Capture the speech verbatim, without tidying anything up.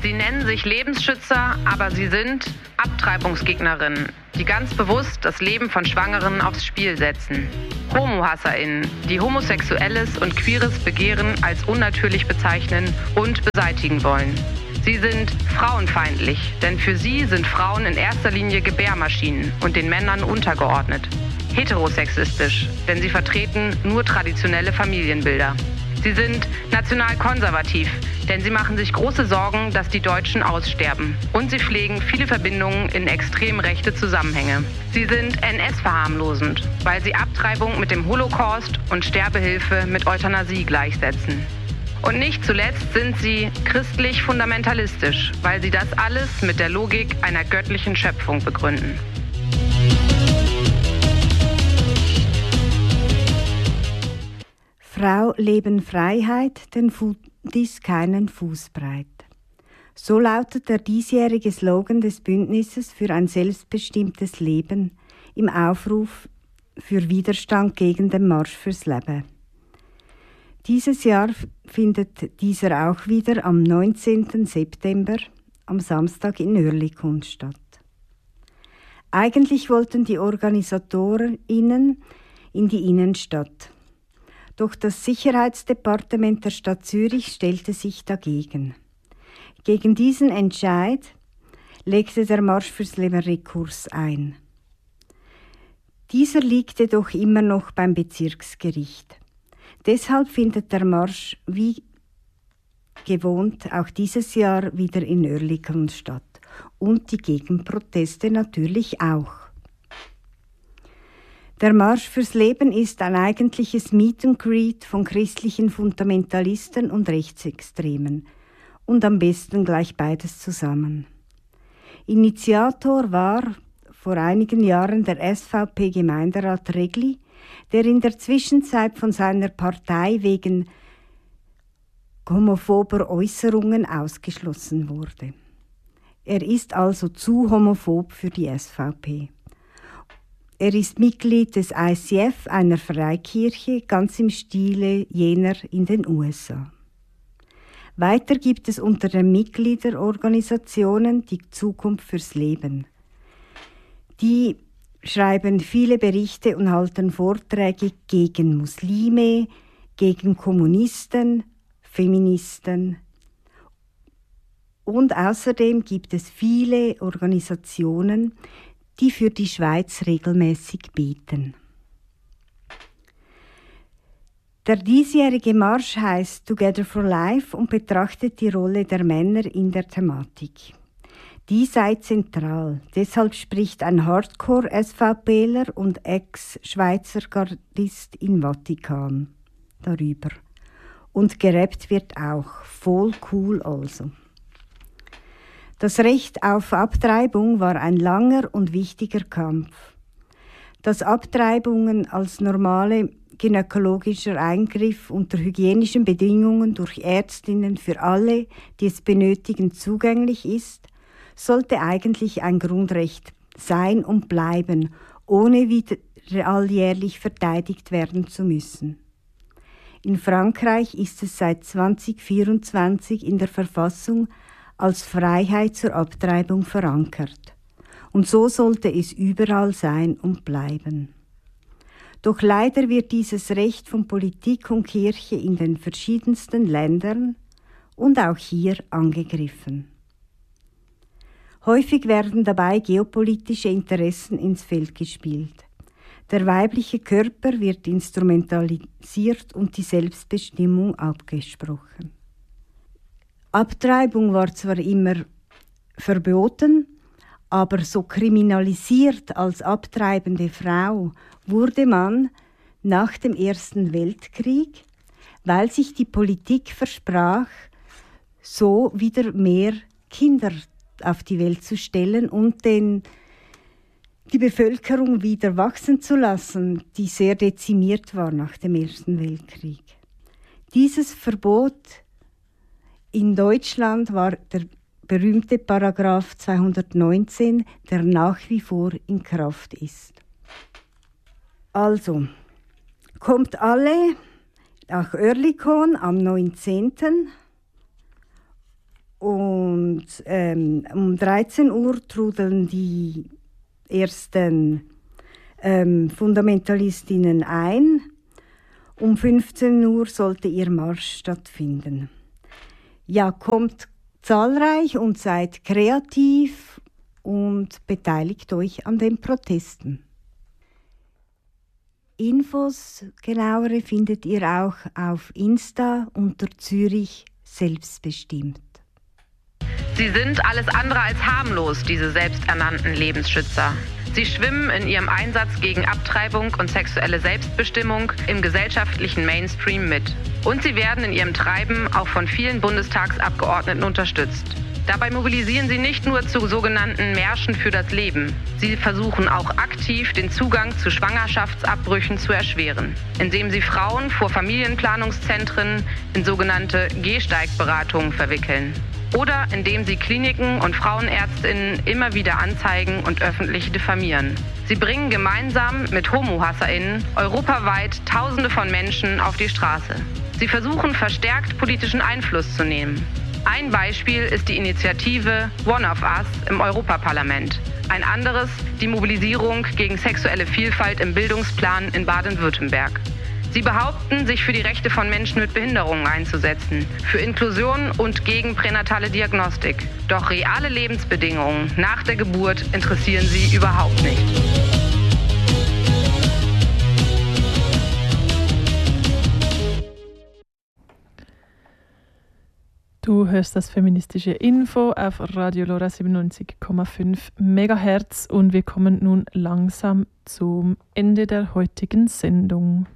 Sie nennen sich Lebensschützer, aber sie sind Abtreibungsgegnerinnen, die ganz bewusst das Leben von Schwangeren aufs Spiel setzen. HomohasserInnen, die homosexuelles und queeres Begehren als unnatürlich bezeichnen und beseitigen wollen. Sie sind frauenfeindlich, denn für sie sind Frauen in erster Linie Gebärmaschinen und den Männern untergeordnet. Heterosexistisch, denn sie vertreten nur traditionelle Familienbilder. Sie sind nationalkonservativ, denn sie machen sich große Sorgen, dass die Deutschen aussterben. Und sie pflegen viele Verbindungen in extrem rechte Zusammenhänge. Sie sind N S-verharmlosend, weil sie Abtreibung mit dem Holocaust und Sterbehilfe mit Euthanasie gleichsetzen. Und nicht zuletzt sind sie christlich fundamentalistisch, weil sie das alles mit der Logik einer göttlichen Schöpfung begründen. Frau, Leben, Freiheit, den Fundis keinen Fußbreit. So lautet der diesjährige Slogan des Bündnisses für ein selbstbestimmtes Leben im Aufruf für Widerstand gegen den Marsch fürs Leben. Dieses Jahr findet dieser auch wieder am neunzehnten September, am Samstag in Oerlikon statt. Eigentlich wollten die OrganisatorInnen in die Innenstadt. Doch das Sicherheitsdepartement der Stadt Zürich stellte sich dagegen. Gegen diesen Entscheid legte der Marsch fürs Leben Rekurs ein. Dieser liegt jedoch immer noch beim Bezirksgericht. Deshalb findet der Marsch wie gewohnt auch dieses Jahr wieder in Oerlikon statt und die Gegenproteste natürlich auch. Der Marsch fürs Leben ist ein eigentliches Meet and Greet von christlichen Fundamentalisten und Rechtsextremen und am besten gleich beides zusammen. Initiator war vor einigen Jahren der S V P-Gemeinderat Regli, der in der Zwischenzeit von seiner Partei wegen homophober Äußerungen ausgeschlossen wurde. Er ist also zu homophob für die S V P. Er ist Mitglied des I C F, einer Freikirche, ganz im Stile jener in den U S A. Weiter gibt es unter den Mitgliederorganisationen die Zukunft fürs Leben. Die schreiben viele Berichte und halten Vorträge gegen Muslime, gegen Kommunisten, Feministen. Und außerdem gibt es viele Organisationen, die für die Schweiz regelmäßig beten. Der diesjährige Marsch heißt Together for Life und betrachtet die Rolle der Männer in der Thematik. Die sei zentral. Deshalb spricht ein Hardcore-SVPler und Ex-Schweizer Gardist in Vatikan darüber. Und gerappt wird auch. Voll cool also. Das Recht auf Abtreibung war ein langer und wichtiger Kampf. Dass Abtreibungen als normale gynäkologischer Eingriff unter hygienischen Bedingungen durch Ärztinnen für alle, die es benötigen, zugänglich ist, sollte eigentlich ein Grundrecht sein und bleiben, ohne wieder alljährlich verteidigt werden zu müssen. In Frankreich ist es seit zweitausendvierundzwanzig in der Verfassung als Freiheit zur Abtreibung verankert. Und so sollte es überall sein und bleiben. Doch leider wird dieses Recht von Politik und Kirche in den verschiedensten Ländern und auch hier angegriffen. Häufig werden dabei geopolitische Interessen ins Feld gespielt. Der weibliche Körper wird instrumentalisiert und die Selbstbestimmung abgesprochen. Abtreibung war zwar immer verboten, aber so kriminalisiert als abtreibende Frau wurde man nach dem Ersten Weltkrieg, weil sich die Politik versprach, so wieder mehr Kinder auf die Welt zu stellen und den, die Bevölkerung wieder wachsen zu lassen, die sehr dezimiert war nach dem Ersten Weltkrieg. Dieses Verbot in Deutschland war der berühmte Paragraph zweihundertneunzehn, der nach wie vor in Kraft ist. Also, kommt alle nach Oerlikon am neunzehnten und Und ähm, um dreizehn Uhr trudeln die ersten ähm, Fundamentalistinnen ein. Um fünfzehn Uhr sollte ihr Marsch stattfinden. Ja, kommt zahlreich und seid kreativ und beteiligt euch an den Protesten. Infos, genauere, findet ihr auch auf Insta unter Zürich selbstbestimmt. Sie sind alles andere als harmlos, diese selbsternannten Lebensschützer. Sie schwimmen in ihrem Einsatz gegen Abtreibung und sexuelle Selbstbestimmung im gesellschaftlichen Mainstream mit. Und sie werden in ihrem Treiben auch von vielen Bundestagsabgeordneten unterstützt. Dabei mobilisieren sie nicht nur zu sogenannten Märschen für das Leben. Sie versuchen auch aktiv, den Zugang zu Schwangerschaftsabbrüchen zu erschweren, indem sie Frauen vor Familienplanungszentren in sogenannte Gehsteigberatungen verwickeln. Oder indem sie Kliniken und FrauenärztInnen immer wieder anzeigen und öffentlich diffamieren. Sie bringen gemeinsam mit HomohasserInnen europaweit Tausende von Menschen auf die Straße. Sie versuchen verstärkt politischen Einfluss zu nehmen. Ein Beispiel ist die Initiative One of Us im Europaparlament. Ein anderes die Mobilisierung gegen sexuelle Vielfalt im Bildungsplan in Baden-Württemberg. Sie behaupten, sich für die Rechte von Menschen mit Behinderungen einzusetzen, für Inklusion und gegen pränatale Diagnostik. Doch reale Lebensbedingungen nach der Geburt interessieren sie überhaupt nicht. Du hörst das feministische Info auf Radio Lora siebenundneunzig Komma fünf Megahertz und wir kommen nun langsam zum Ende der heutigen Sendung.